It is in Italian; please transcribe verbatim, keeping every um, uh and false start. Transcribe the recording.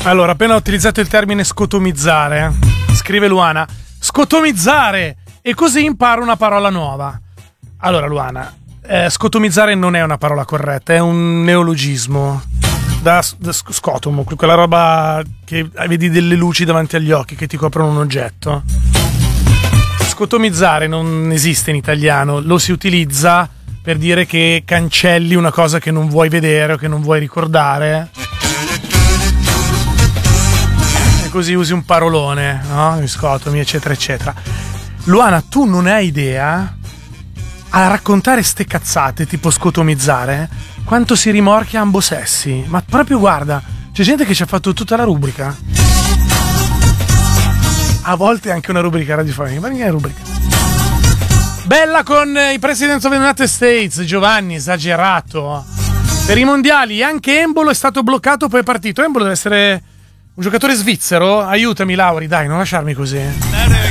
Allora, appena ho utilizzato il termine scotomizzare, scrive Luana, scotomizzare, e così imparo una parola nuova. Allora, Luana, eh, scotomizzare non è una parola corretta, è un neologismo. Da, da scotomo, quella roba che vedi delle luci davanti agli occhi che ti coprono un oggetto. Scotomizzare non esiste in italiano, lo si utilizza per dire che cancelli una cosa che non vuoi vedere o che non vuoi ricordare. E così usi un parolone, no? Mi scotomi, eccetera, eccetera. Luana, tu non hai idea a raccontare ste cazzate tipo scotomizzare quanto si rimorchia ambo sessi. Ma proprio guarda, c'è gente che ci ha fatto tutta la rubrica. A volte anche una rubrica radiofonica. Ma che è rubrica? Bella con i Presidents of the United States, Giovanni, esagerato. Per i mondiali anche Embolo è stato bloccato, poi è partito. Embolo deve essere un giocatore svizzero. Aiutami, Lauri, dai, non lasciarmi così.